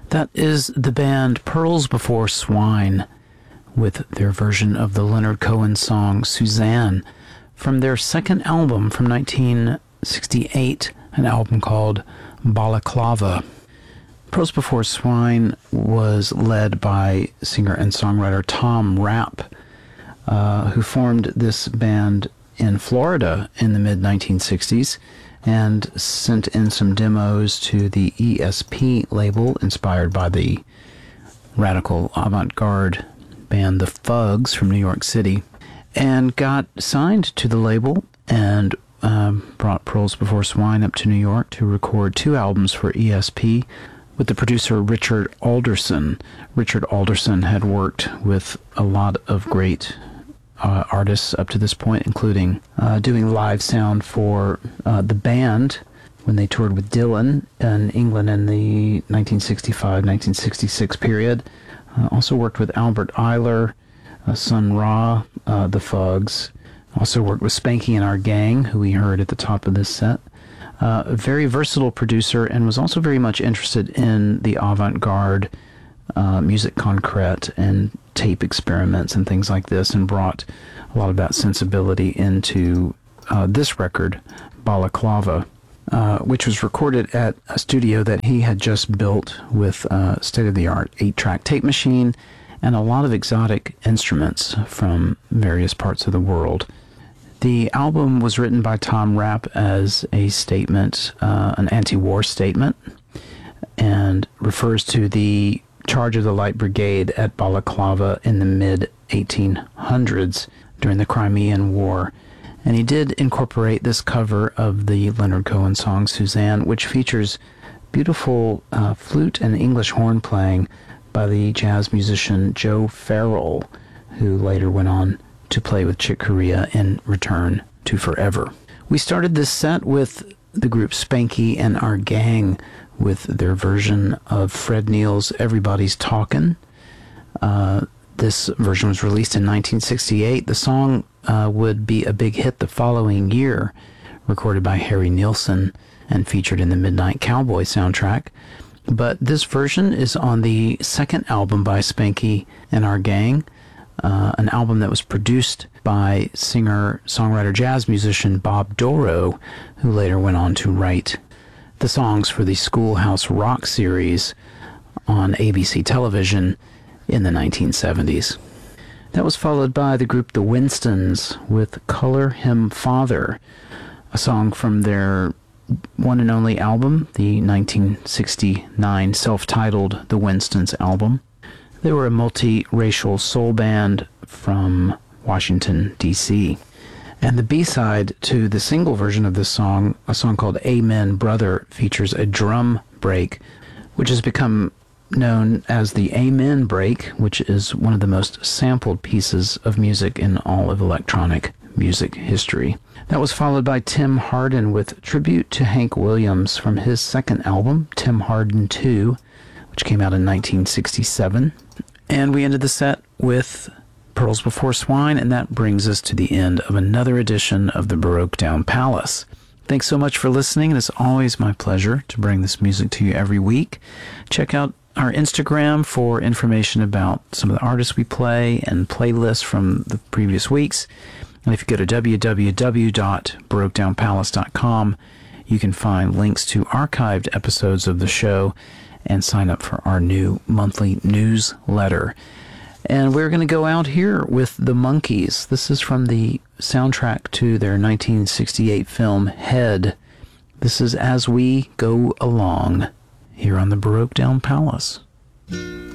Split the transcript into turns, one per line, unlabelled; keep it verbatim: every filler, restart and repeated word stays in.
That is the band Pearls Before Swine with their version of the Leonard Cohen song Suzanne from their second album from nineteen sixty-eight, an album called Balaclava. Pearls Before Swine was led by singer and songwriter Tom Rapp, uh, who formed this band in Florida in the mid nineteen sixties and sent in some demos to the E S P label inspired by the radical avant-garde band The Fugs from New York City, and got signed to the label and um, brought Pearls Before Swine up to New York to record two albums for E S P with the producer Richard Alderson. Richard Alderson had worked with a lot of great uh, artists up to this point, including uh, doing live sound for uh, the band when they toured with Dylan in England in the nineteen sixty-five nineteen sixty-six period. Uh, also worked with Albert Ayler, uh, Sun Ra, uh, The Fugs. Also worked with Spanky and Our Gang, who we heard at the top of this set. Uh, a very versatile producer, and was also very much interested in the avant-garde uh, music concrete and tape experiments and things like this, and brought a lot of that sensibility into uh, this record, Balaclava, uh, which was recorded at a studio that he had just built with a state-of-the-art eight-track tape machine and a lot of exotic instruments from various parts of the world. The album was written by Tom Rapp as a statement, uh, an anti-war statement, and refers to the charge of the Light Brigade at Balaclava in the mid eighteen hundreds during the Crimean War. And he did incorporate this cover of the Leonard Cohen song Suzanne, which features beautiful uh, flute and English horn playing by the jazz musician Joe Farrell, who later went on to play with Chick Corea in Return to Forever. We started this set with the group Spanky and Our Gang with their version of Fred Neil's Everybody's Talkin'. Uh, this version was released in nineteen sixty-eight. The song uh, would be a big hit the following year, recorded by Harry Nilsson and featured in the Midnight Cowboy soundtrack. But this version is on the second album by Spanky and Our Gang, Uh, an album that was produced by singer, songwriter, jazz musician Bob Dorough, who later went on to write the songs for the Schoolhouse Rock series on A B C television in the nineteen seventies. That was followed by the group The Winstons with Color Him Father, a song from their one and only album, the nineteen sixty-nine self-titled The Winstons album. They were a multi-racial soul band from Washington, D C And the B-side to the single version of this song, a song called Amen Brother, features a drum break, which has become known as the Amen Break, which is one of the most sampled pieces of music in all of electronic music history. That was followed by Tim Hardin with Tribute to Hank Williams from his second album, Tim Hardin two, which came out in nineteen sixty-seven. And we ended the set with Pearls Before Swine, and that brings us to the end of another edition of the Baroque Down Palace. Thanks so much for listening, and it's always my pleasure to bring this music to you every week. Check out our Instagram for information about some of the artists we play and playlists from the previous weeks. And if you go to w w w dot baroque down palace dot com, you can find links to archived episodes of the show and sign up for our new monthly newsletter. And we're going to go out here with the Monkees. This is from the soundtrack to their nineteen sixty-eight film Head. This is As We Go Along here on the Baroque Down Palace.